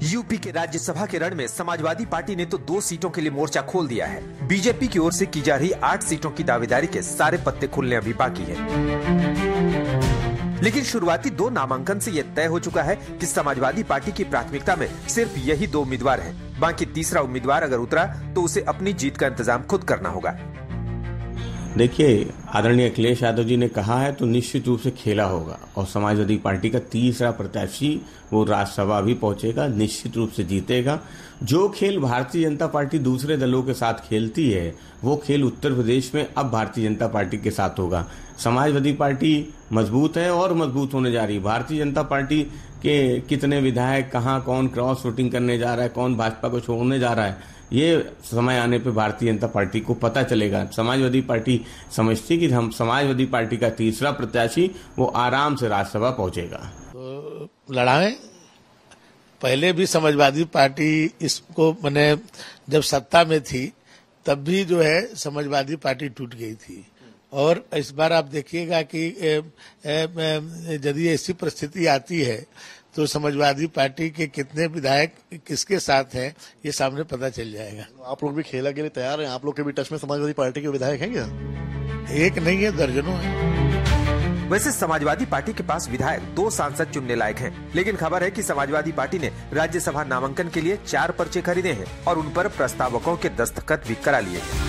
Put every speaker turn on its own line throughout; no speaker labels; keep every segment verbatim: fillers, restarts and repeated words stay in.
UP के राज्यसभा के रण में समाजवादी पार्टी ने तो दो सीटों के लिए मोर्चा खोल दिया है। बीजेपी की ओर से की जा रही आठ सीटों की दावेदारी के सारे पत्ते खुलने अभी बाकी है। लेकिन शुरुआती दो नामांकन से यह तय हो चुका है कि समाजवादी पार्टी की प्राथमिकता में सिर्फ यही दो उम्मीदवार हैं। बाकी तीसरा उम्मीदवार अगर उतरा तो उसे अपनी जीत का इंतजाम खुद करना होगा।
देखिए, आदरणीय अखिलेश यादव जी ने कहा है तो निश्चित रूप से खेला होगा और समाजवादी पार्टी का तीसरा प्रत्याशी वो राज्यसभा भी पहुंचेगा, निश्चित रूप से जीतेगा। जो खेल भारतीय जनता पार्टी दूसरे दलों के साथ खेलती है वो खेल उत्तर प्रदेश में अब भारतीय जनता पार्टी के साथ होगा। समाजवादी पार्टी मजबूत है और मजबूत होने जा रही है। भारतीय जनता पार्टी के कितने विधायक कहां कौन क्रॉस वोटिंग करने जा रहा है, कौन भाजपा को छोड़ने जा रहा है, ये समय आने पे भारतीय जनता पार्टी को पता चलेगा। समाजवादी पार्टी समझती कि हम समाजवादी पार्टी का तीसरा प्रत्याशी वो आराम से राज्यसभा पहुंचेगा।
तो लड़ाएं पहले भी समाजवादी पार्टी इसको मैंने जब सत्ता में थी तब भी जो है समाजवादी पार्टी टूट गई थी और इस बार आप देखिएगा कि यदि ऐसी परिस्थिति आती है तो समाजवादी पार्टी के कितने विधायक किसके साथ हैं ये सामने पता चल जाएगा।
आप लोग भी खेला के लिए तैयार हैं? आप लोग के भी टच में समाजवादी पार्टी के विधायक हैं क्या?
एक नहीं है, दर्जनों है।
वैसे समाजवादी पार्टी के पास विधायक दो सांसद चुनने लायक हैं, लेकिन खबर है कि समाजवादी पार्टी ने राज्यसभा नामांकन के लिए चार पर्चे खरीदे हैं और उन पर प्रस्तावकों के दस्तखत भी करा लिए हैं।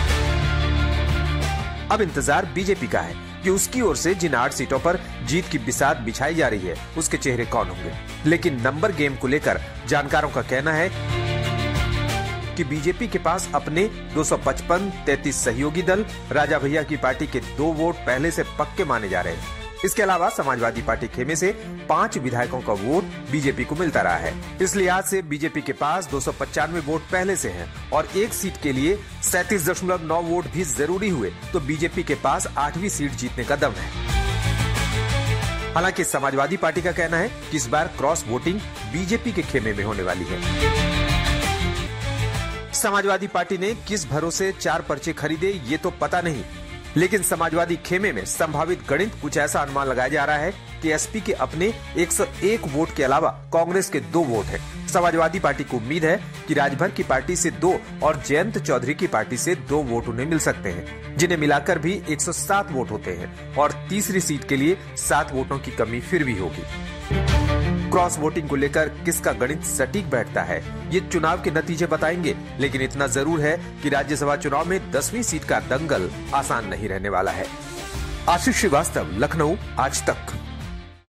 अब इंतजार बीजेपी का है कि उसकी ओर से जिन आठ सीटों पर जीत की बिसात बिछाई जा रही है उसके चेहरे कौन होंगे। लेकिन नंबर गेम को लेकर जानकारों का कहना है कि बीजेपी के पास अपने दो सौ पचपन तैंतीस सहयोगी दल, राजा भैया की पार्टी के दो वोट पहले से पक्के माने जा रहे हैं। इसके अलावा समाजवादी पार्टी खेमे से पांच विधायकों का वोट बीजेपी को मिलता रहा है। इस लिहाज से बीजेपी के पास दो सौ पचानवे वोट पहले से हैं और एक सीट के लिए सैंतीस दशमलव नौ वोट भी जरूरी हुए तो बीजेपी के पास आठवीं सीट जीतने का दम है। हालांकि समाजवादी पार्टी का कहना है कि इस बार क्रॉस वोटिंग बीजेपी के खेमे में होने वाली है। समाजवादी पार्टी ने किस भरोसे चार पर्चे खरीदे ये तो पता नहीं, लेकिन समाजवादी खेमे में संभावित गणित कुछ ऐसा अनुमान लगाया जा रहा है कि एसपी के अपने एक सौ एक वोट के अलावा कांग्रेस के दो वोट हैं। समाजवादी पार्टी को उम्मीद है कि राजभर की पार्टी से दो और जयंत चौधरी की पार्टी से दो वोट उन्हें मिल सकते हैं, जिन्हें मिलाकर भी एक सौ सात वोट होते हैं और तीसरी सीट के लिए सात वोटों की कमी फिर भी होगी। क्रॉस वोटिंग को लेकर किसका गणित सटीक बैठता है ये चुनाव के नतीजे बताएंगे, लेकिन इतना जरूर है कि राज्यसभा चुनाव में दसवीं सीट का दंगल आसान नहीं रहने वाला है। आशीष श्रीवास्तव, लखनऊ, आज तक।